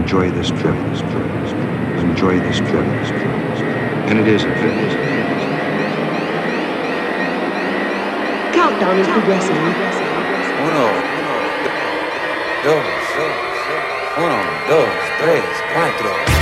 enjoy this trip. Enjoy this trip. And it is a trip. Countdown is progressing. Uno, dos, dos, 1, 2, 3, 4.